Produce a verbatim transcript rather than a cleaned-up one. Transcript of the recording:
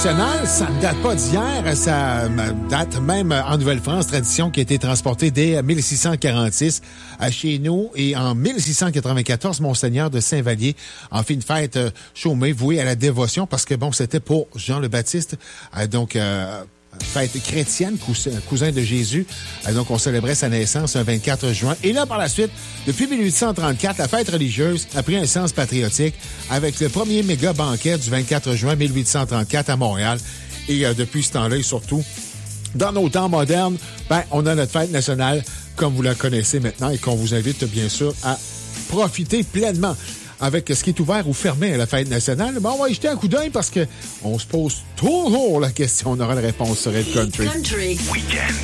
nationale, ça ne date pas d'hier, ça date même en Nouvelle-France, tradition qui a été transportée dès mille six cent quarante-six à chez nous. Et en mille six cent quatre-vingt-quatorze, Monseigneur de Saint-Vallier en fait une fête chômée vouée à la dévotion parce que, bon, c'était pour Jean le Baptiste, donc... Euh, fête chrétienne, cousin de Jésus. Donc, on célébrait sa naissance un vingt-quatre juin. Et là, par la suite, depuis mille huit cent trente-quatre, la fête religieuse a pris un sens patriotique avec le premier méga banquet du vingt-quatre juin mille huit cent trente-quatre à Montréal. Et euh, depuis ce temps-là, et surtout, dans nos temps modernes, ben, on a notre fête nationale comme vous la connaissez maintenant et qu'on vous invite, bien sûr, à profiter pleinement. Avec ce qui est ouvert ou fermé à la fête nationale, ben on va y jeter un coup d'œil parce que on se pose toujours la question. On aura une réponse sur Red Country. Country. Weekend.